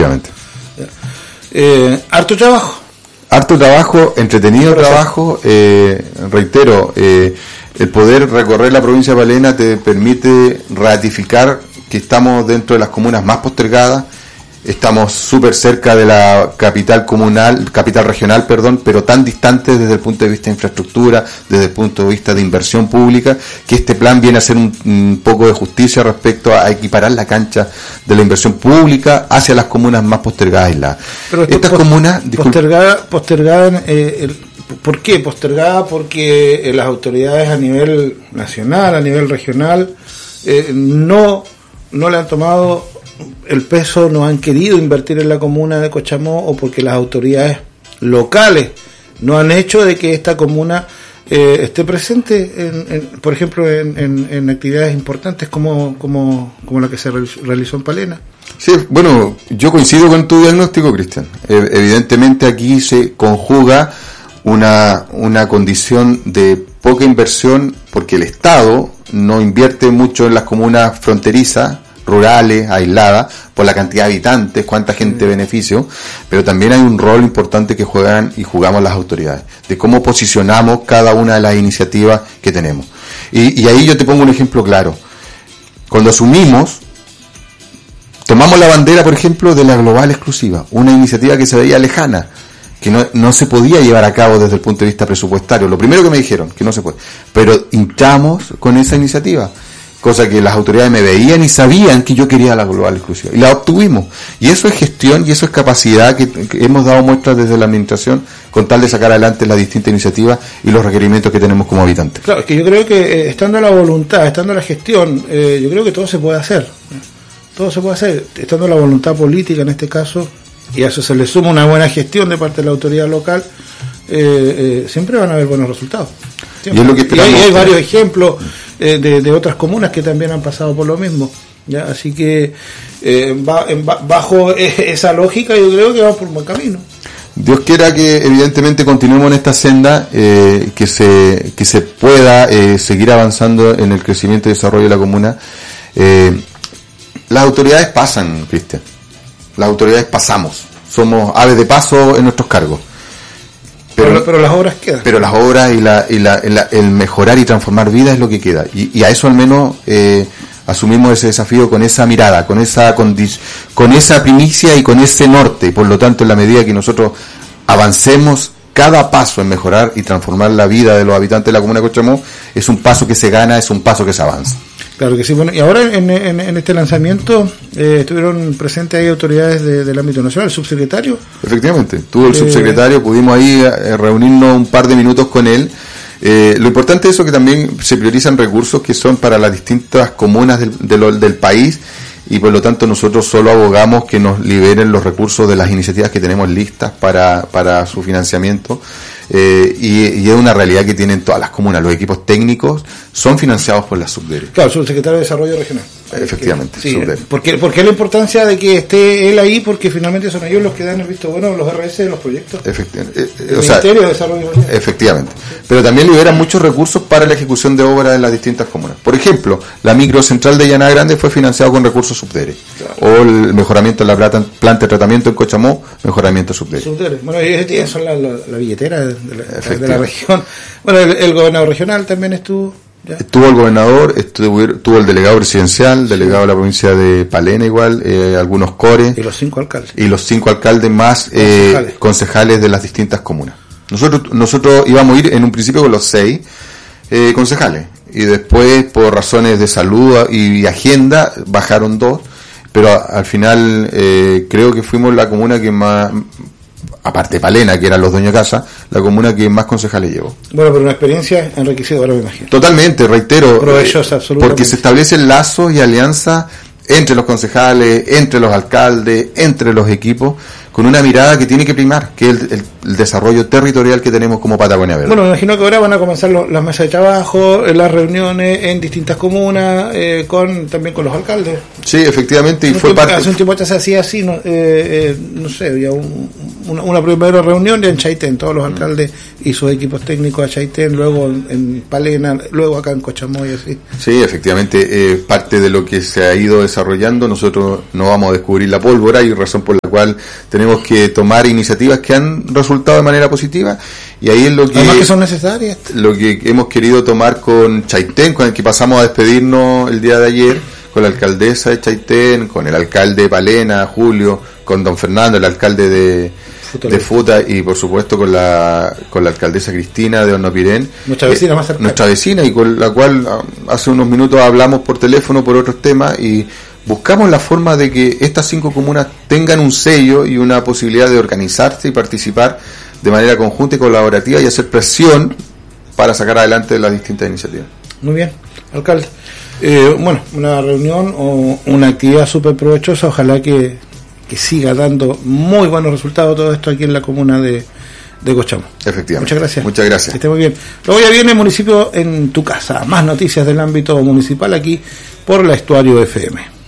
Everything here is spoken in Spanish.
Efectivamente. Harto trabajo. Harto trabajo, entretenido trabajo, reitero, el poder recorrer la provincia de Palena te permite ratificar que estamos dentro de las comunas más postergadas, estamos súper cerca de la capital regional, pero tan distantes desde el punto de vista de infraestructura, desde el punto de vista de inversión pública, que este plan viene a hacer un poco de justicia respecto a equiparar la cancha de la inversión pública hacia las comunas más postergadas aisladas. Pero estas comunas postergadas, ¿por qué? Postergada porque las autoridades a nivel nacional, a nivel regional, no le han tomado el peso, no han querido invertir en la comuna de Cochamó, o porque las autoridades locales no han hecho de que esta comuna esté presente, por ejemplo, en actividades importantes como la que se realizó en Palena. Sí, bueno, yo coincido con tu diagnóstico, Cristian. Evidentemente aquí se conjuga una condición de poca inversión, porque el Estado no invierte mucho en las comunas fronterizas, rurales, aisladas, por la cantidad de habitantes, cuánta gente beneficio, pero también hay un rol importante que juegan y jugamos las autoridades, de cómo posicionamos cada una de las iniciativas que tenemos. Y ahí yo te pongo un ejemplo claro. Cuando tomamos la bandera, por ejemplo, de la Global Exclusiva, una iniciativa que se veía lejana, que no se podía llevar a cabo desde el punto de vista presupuestario. Lo primero que me dijeron, que no se puede. Pero hinchamos con esa iniciativa, cosa que las autoridades me veían y sabían que yo quería la Global Exclusiva, y la obtuvimos. Y eso es gestión y eso es capacidad que hemos dado muestras desde la administración con tal de sacar adelante las distintas iniciativas y los requerimientos que tenemos como habitantes. Claro, es que yo creo que estando la voluntad, estando la gestión, yo creo que todo se puede hacer. Todo se puede hacer, estando la voluntad política en este caso, y a eso se le suma una buena gestión de parte de la autoridad local, siempre van a haber buenos resultados. Y, es lo que esperamos, hay varios ejemplos de otras comunas que también han pasado por lo mismo, ¿ya? Así que bajo esa lógica yo creo que vamos por un buen camino. Dios quiera que evidentemente continuemos en esta senda, que se pueda seguir avanzando en el crecimiento y desarrollo de la comuna. Las autoridades pasan, Cristian. Las autoridades pasamos. Somos aves de paso en nuestros cargos. Pero las obras quedan. Pero las obras y el mejorar y transformar vidas es lo que queda. Y a eso al menos asumimos ese desafío con esa mirada, con esa primicia y con ese norte. Y por lo tanto, en la medida que nosotros avancemos cada paso en mejorar y transformar la vida de los habitantes de la comuna de Cochamó, es un paso que se gana, es un paso que se avanza. Claro que sí. Bueno, y ahora en este lanzamiento estuvieron presentes ahí autoridades del ámbito nacional, el subsecretario. Efectivamente, estuvo el subsecretario, pudimos ahí reunirnos un par de minutos con él. Lo importante es eso, que también se priorizan recursos que son para las distintas comunas del país, y por lo tanto nosotros solo abogamos que nos liberen los recursos de las iniciativas que tenemos listas para su financiamiento. Y es una realidad que tienen todas las comunas. Los equipos técnicos son financiados por la Subdere. Claro, el subsecretario de Desarrollo Regional. Efectivamente, sí, ¿Por qué la importancia de que esté él ahí? Porque finalmente son ellos los que dan el visto bueno, los RS de los proyectos. Efectivamente. El Ministerio de Desarrollo Regional. Efectivamente. Pero también liberan muchos recursos para la ejecución de obras en las distintas comunas. Por ejemplo, la microcentral de Llanada Grande fue financiado con recursos Subdere. Claro. O el mejoramiento de la planta de tratamiento en Cochamó, mejoramiento Subdere. Bueno, ellos son la billetera de la región. Bueno, el gobernador regional también estuvo. ¿Ya? Estuvo el gobernador, estuvo el delegado presidencial, delegado de la provincia de Palena igual, algunos cores. Y los 5 alcaldes. Y los 5 alcaldes más concejales de las distintas comunas. Nosotros íbamos a ir en un principio con los 6 concejales. Y después, por razones de salud y agenda, bajaron 2. Pero al final creo que fuimos la comuna que más... aparte de Palena, que eran los dueños de casa, la comuna que más concejales llevó. Bueno, pero una experiencia enriquecedora, me imagino. Totalmente, reitero. Provechosa, absolutamente. Porque se establecen lazos y alianzas entre los concejales, entre los alcaldes, entre los equipos, con una mirada que tiene que primar, que es el desarrollo territorial que tenemos como Patagonia Verde. Bueno, me imagino que ahora van a comenzar las mesas de trabajo, las reuniones en distintas comunas, también con los alcaldes. Sí, efectivamente, y hace un tiempo se hacía así, no sé, había una primera reunión en Chaitén, todos los alcaldes y sus equipos técnicos a Chaitén, luego en Palena, luego acá en Cochamoy, así. Sí, efectivamente, parte de lo que se ha ido desarrollando. Nosotros no vamos a descubrir la pólvora, y razón por la cual tenemos que tomar iniciativas que han resultado de manera positiva, y ahí es lo que, además que son necesarias, lo que hemos querido tomar con Chaitén, con el que pasamos a despedirnos el día de ayer, con la alcaldesa de Chaitén, con el alcalde de Palena, Julio, con don Fernando, el alcalde de Futa, y por supuesto con la alcaldesa Cristina de Hornopirén, nuestra vecina más cercana, nuestra vecina, y con la cual hace unos minutos hablamos por teléfono por otros temas, y buscamos la forma de que estas 5 comunas tengan un sello y una posibilidad de organizarse y participar de manera conjunta y colaborativa y hacer presión para sacar adelante las distintas iniciativas. Muy bien, alcalde. Una reunión o una actividad súper provechosa, ojalá que siga dando muy buenos resultados todo esto aquí en la comuna de Cochamoy. Efectivamente. Muchas gracias. Que esté muy bien. Luego ya viene Municipio en tu casa, más noticias del ámbito municipal aquí por la Estuario FM.